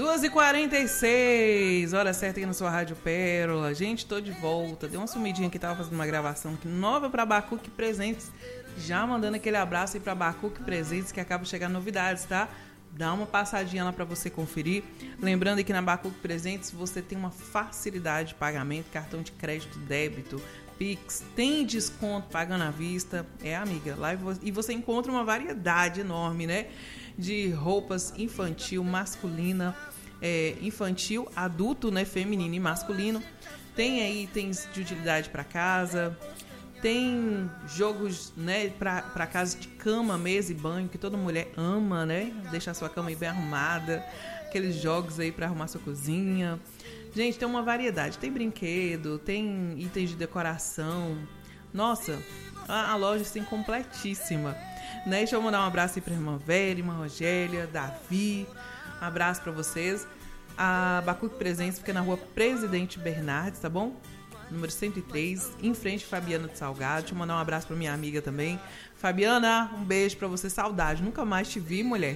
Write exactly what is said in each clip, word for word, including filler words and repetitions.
duas e quarenta e seis, hora certa aqui na sua Rádio Pérola. Gente, tô de volta. Deu uma sumidinha aqui, tava fazendo uma gravação aqui nova pra Bacuc Presentes. Já mandando aquele abraço aí pra Bacuc Presentes, que acaba de chegar novidades, tá? Dá uma passadinha lá pra você conferir. Lembrando que na Bacuc Presentes você tem uma facilidade de pagamento, cartão de crédito, débito, Pix, tem desconto pagando à vista. É, amiga, lá e você encontra uma variedade enorme, né? De roupas infantil, masculina, é, infantil, adulto, né, feminino e masculino. Tem aí itens de utilidade para casa, tem jogos, né, para casa de cama, mesa e banho, que toda mulher ama, né? Deixar sua cama aí bem arrumada, aqueles jogos aí para arrumar sua cozinha. Gente, tem uma variedade, tem brinquedo, tem itens de decoração. Nossa, a, a loja assim completíssima. Né? Deixa eu mandar um abraço aí pra irmã Vera, irmã Rogélia, Davi. Um abraço pra vocês. A Bacuc Presentes fica na rua Presidente Bernardes, tá bom? Número cento e três, em frente a Fabiana de Salgado. Deixa eu mandar um abraço pra minha amiga também. Fabiana, um beijo pra você. Saudade, nunca mais te vi, mulher.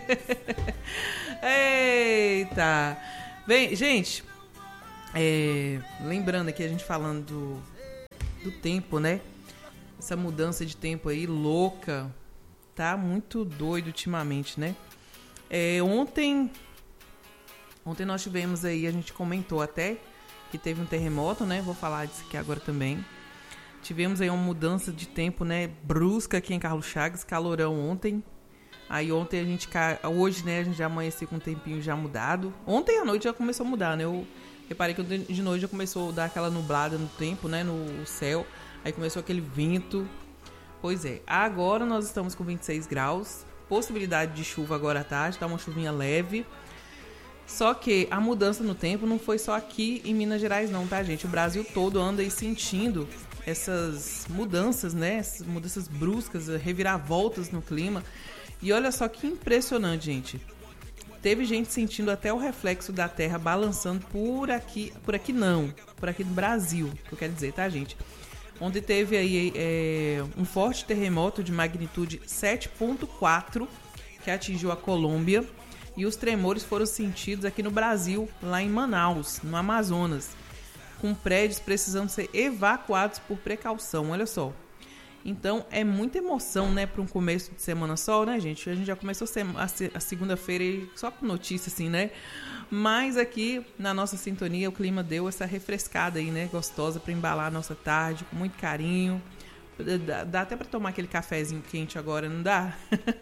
Eita! Vem, gente, é, lembrando aqui a gente falando do, do tempo, né? Essa mudança de tempo aí, louca. Tá muito doido ultimamente, né? É, ontem, ontem nós tivemos aí, a gente comentou até que teve um terremoto, né? Vou falar disso aqui agora também. Tivemos aí uma mudança de tempo, né? Brusca aqui em Carlos Chagas, calorão ontem. Aí ontem a gente, hoje, né? A gente já amanheceu com um tempinho já mudado. Ontem à noite já começou a mudar, né? Eu reparei que de noite já começou a dar aquela nublada no tempo, né? No céu. Aí começou aquele vento. Pois é, agora nós estamos com vinte e seis graus, possibilidade de chuva agora à tarde, tá uma chuvinha leve. Só que a mudança no tempo não foi só aqui em Minas Gerais não, tá, gente? O Brasil todo anda aí sentindo essas mudanças, né? Essas mudanças bruscas, reviravoltas no clima. E olha só que impressionante, gente. Teve gente sentindo até o reflexo da terra balançando por aqui, por aqui não, por aqui no Brasil, que eu quero dizer, tá, gente? Onde teve aí é, um forte terremoto de magnitude sete ponto quatro que atingiu a Colômbia, e os tremores foram sentidos aqui no Brasil, lá em Manaus, no Amazonas, com prédios precisando ser evacuados por precaução, olha só. Então é muita emoção, né, para um começo de semana só, né, gente? A gente já começou a segunda-feira só com notícia, assim, né? Mas aqui na nossa sintonia o clima deu essa refrescada aí, né, gostosa para embalar a nossa tarde com muito carinho. Dá, dá até para tomar aquele cafezinho quente agora, não dá?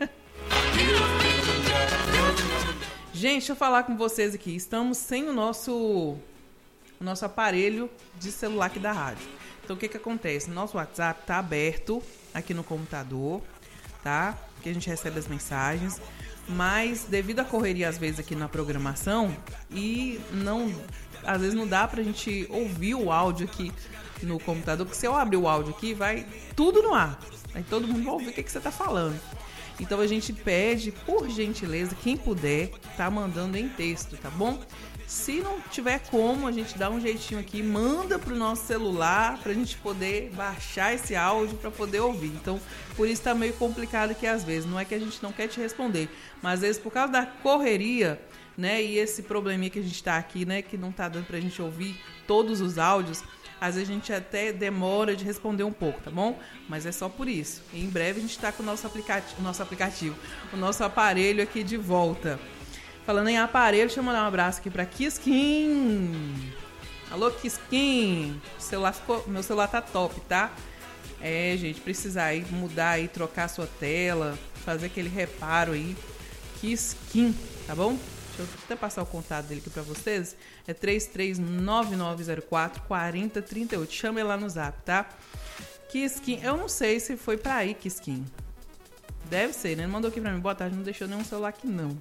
Gente, deixa eu falar com vocês aqui. Estamos sem o nosso, o nosso aparelho de celular aqui da rádio. Então o que que acontece? Nosso WhatsApp tá aberto aqui no computador, tá? Que a gente recebe as mensagens. Mas devido à correria às vezes aqui na programação, e não, às vezes não dá pra gente ouvir o áudio aqui no computador, porque se eu abrir o áudio aqui, vai tudo no ar. Aí todo mundo vai ouvir o que, que você tá falando. Então a gente pede, por gentileza, quem puder, tá mandando em texto, tá bom? Se não tiver como, a gente dá um jeitinho aqui, manda pro nosso celular pra gente poder baixar esse áudio pra poder ouvir. Então, por isso tá meio complicado aqui às vezes. Não é que a gente não quer te responder, mas às vezes por causa da correria, né, e esse probleminha que a gente tá aqui, né, que não tá dando pra gente ouvir todos os áudios, às vezes a gente até demora de responder um pouco, tá bom? Mas é só por isso. E em breve a gente tá com o nosso aplicativo, nosso aplicativo, o nosso aparelho aqui de volta. Falando em aparelho, deixa eu mandar um abraço aqui pra Kiskin. Alô, Kiskin. O celular ficou, meu celular tá top, tá? É, gente, precisar aí mudar aí, trocar a sua tela, fazer aquele reparo aí. Kiskin, tá bom? Deixa eu até passar o contato dele aqui pra vocês. É três três nove nove zero quatro quatro zero três oito. Chama ele lá no zap, tá? Kiskin, eu não sei se foi pra aí, Kiskin. Deve ser, né? Ele mandou aqui pra mim, boa tarde, não deixou nenhum celular aqui não.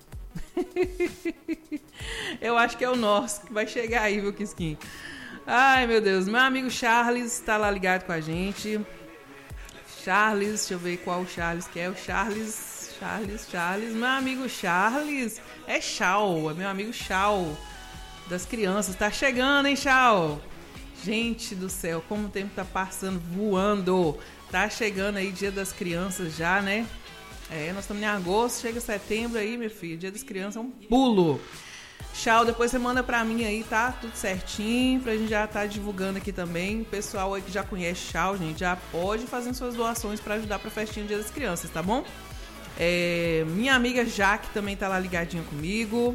Eu acho que é o nosso que vai chegar aí, viu, Kiskin? Ai, meu Deus. Meu amigo Charles tá lá ligado com a gente. Charles, deixa eu ver qual o Charles que é. O Charles, Charles, Charles. Meu amigo Charles é Chau, é meu amigo Chau das crianças. Tá chegando, hein, Chau? Gente do céu, como o tempo tá passando, voando. Tá chegando aí Dia das Crianças já, né? É, nós estamos em agosto, chega setembro aí, meu filho. Dia das Crianças é um pulo. Tchau, depois você manda pra mim aí, tá? Tudo certinho, pra gente já tá divulgando aqui também. O pessoal aí que já conhece Tchau, gente, já pode fazer suas doações pra ajudar pra festinha do Dia das Crianças, tá bom? É, minha amiga Jaque também tá lá ligadinha comigo.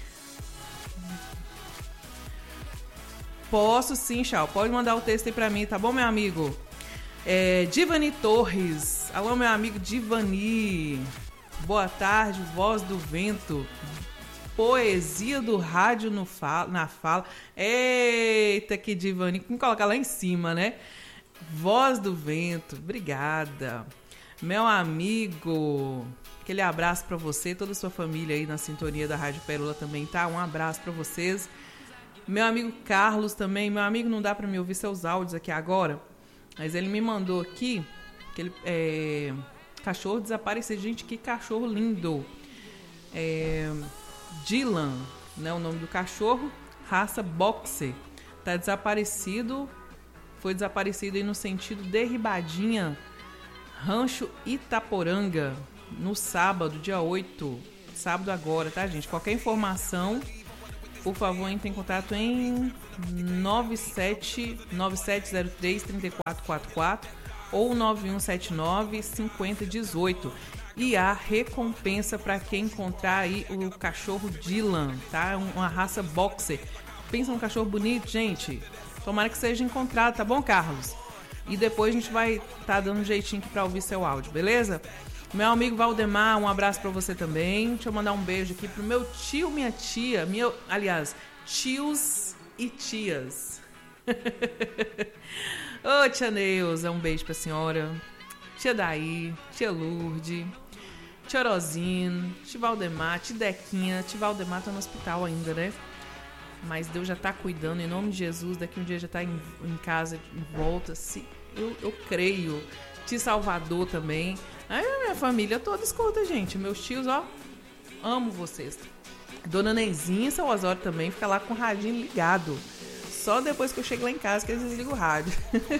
Posso sim, Tchau. Pode mandar o texto aí pra mim, tá bom, meu amigo? É, Divani Torres. Alô, meu amigo Divani. Boa tarde, voz do vento. Poesia do rádio no fala, na fala. Eita, que Divani. Vamos colocar lá em cima, né? Voz do vento. Obrigada. Meu amigo. Aquele abraço pra você, toda a sua família aí na sintonia da Rádio Pérola também, tá? Um abraço pra vocês. Meu amigo Carlos também. Meu amigo, não dá pra me ouvir seus áudios aqui agora, mas ele me mandou aqui que ele, é, cachorro desaparecido. Gente, que cachorro lindo. É, Dylan, né, o nome do cachorro, raça boxer. Tá desaparecido. Foi desaparecido aí no sentido Derribadinha, Rancho Itaporanga, no sábado, dia oito. Sábado agora, tá, gente? Qualquer informação, por favor, entre em contato em nove sete nove sete zero três três quatro quatro quatro ou nove um sete nove cinco zero um oito. E a recompensa para quem encontrar aí o cachorro Dylan, tá? Uma raça boxer. Pensa num cachorro bonito, gente. Tomara que seja encontrado, tá bom, Carlos? E depois a gente vai tá dando um jeitinho aqui para ouvir seu áudio, beleza? Meu amigo Valdemar, um abraço para você também. Deixa eu mandar um beijo aqui pro meu tio, minha tia, meu, aliás, tios e tias. Ô, tia Neuza, um beijo pra senhora. Tia Daí, tia Lourdes, tia Rosine, tia Valdemar, tia Dequinha. Tia Valdemar tá no hospital ainda, né? Mas Deus já tá cuidando, em nome de Jesus. Daqui um dia já tá em, em casa, em volta. Se, eu, eu creio. Tia Salvador também. Aí a minha família toda escuta, gente. Meus tios, ó, amo vocês. Dona Neizinha e seu Osório também fica lá com o radinho ligado. Só depois que eu chego lá em casa que eles desligam o rádio.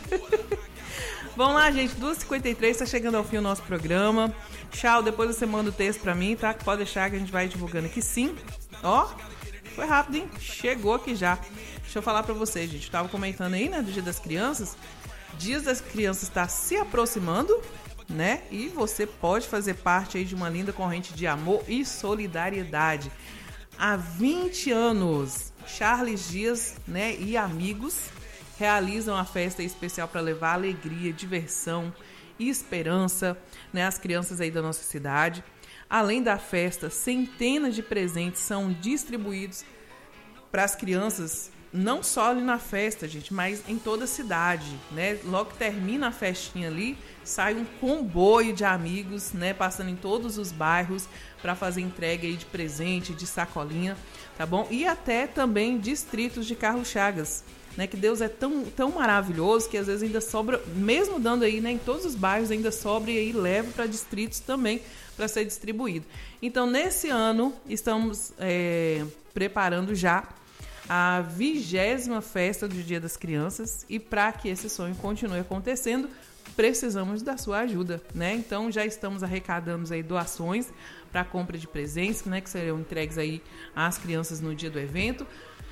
Vamos lá, gente. duas e cinquenta e três, tá chegando ao fim o nosso programa. Tchau, depois você manda o texto pra mim, tá? Pode deixar que a gente vai divulgando aqui sim. Ó, foi rápido, hein? Chegou aqui já. Deixa eu falar pra vocês, gente. Eu tava comentando aí, né, do Dia das Crianças. Dias das Crianças está se aproximando, né? E você pode fazer parte aí de uma linda corrente de amor e solidariedade. Há vinte anos, Charles Dias, né, e amigos realizam a festa especial para levar alegria, diversão e esperança, né, às crianças aí da nossa cidade. Além da festa, centenas de presentes são distribuídos para as crianças, não só ali na festa, gente, mas em toda a cidade, né? Logo que termina a festinha ali, sai um comboio de amigos, né, passando em todos os bairros para fazer entrega aí de presente, de sacolinha, tá bom? E até também distritos de carro-chagas, né? Que Deus é tão, tão maravilhoso que às vezes ainda sobra, mesmo dando aí, né, em todos os bairros, ainda sobra e aí leva para distritos também para ser distribuído. Então, nesse ano, estamos é, preparando já a vigésima festa do Dia das Crianças, e para que esse sonho continue acontecendo, precisamos da sua ajuda, né? Então já estamos arrecadando aí doações para a compra de presentes, né, que serão entregues aí às crianças no dia do evento.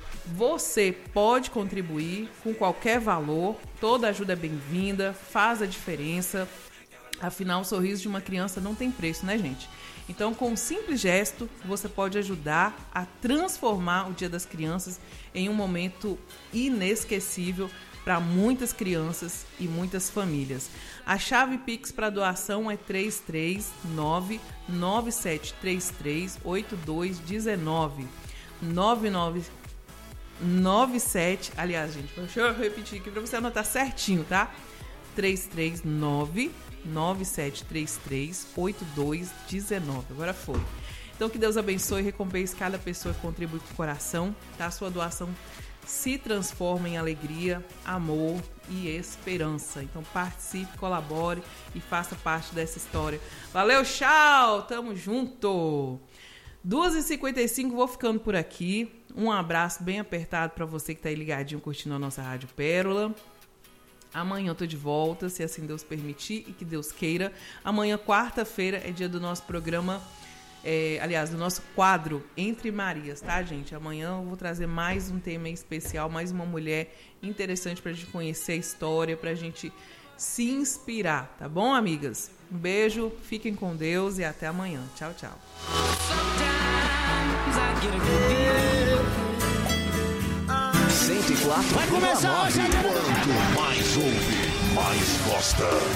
Você pode contribuir com qualquer valor, toda ajuda é bem-vinda, faz a diferença. Afinal, o sorriso de uma criança não tem preço, né, gente? Então, com um simples gesto, você pode ajudar a transformar o Dia das Crianças em um momento inesquecível para muitas crianças e muitas famílias. A chave Pix para doação é três três nove nove sete três três oito dois um nove. nove nove nove sete, aliás, gente, deixa eu repetir aqui para você anotar certinho, tá? três três nove nove sete três três oito dois um nove. Agora foi. Então, que Deus abençoe e recompense cada pessoa que contribui com o coração, tá? A sua doação se transforma em alegria, amor e esperança. Então, participe, colabore e faça parte dessa história. Valeu, tchau! Tamo junto! duas e cinquenta e cinco, vou ficando por aqui. Um abraço bem apertado para você que tá aí ligadinho, curtindo a nossa Rádio Pérola. Amanhã eu tô de volta, se assim Deus permitir e que Deus queira. Amanhã, quarta-feira, é dia do nosso programa É, aliás, do nosso quadro Entre Marias, tá, gente? Amanhã eu vou trazer mais um tema especial, mais uma mulher interessante pra gente conhecer a história, pra gente se inspirar, tá bom, amigas? Um beijo, fiquem com Deus e até amanhã. Tchau, tchau. cento e quatro. Vai começar hoje! Quanto mais ouve, mais gosta.